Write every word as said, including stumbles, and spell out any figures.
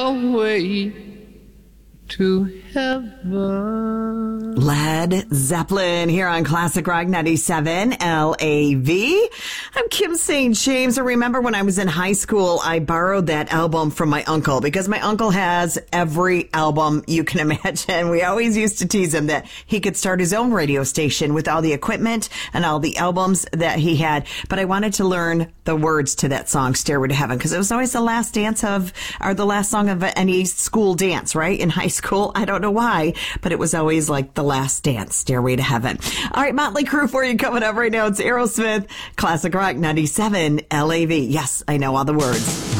Stairway to heaven. Led Zeppelin here on Classic Rock ninety-seven L A V. I'm Kim Saint James. I remember when I was in high school, I borrowed that album from my uncle because my uncle has every album you can imagine. We always used to tease him that he could start his own radio station with all the equipment and all the albums that he had. But I wanted to learn the words to that song, Stairway to Heaven, because it was always the last dance of, or the last song of any school dance, right? In high school. I don't know why, but it was always like the last dance, Stairway to Heaven. All right, Motley Crue for you coming up right now. It's Aerosmith, Classic Rock ninety-seven L A V. Yes, I know all the words.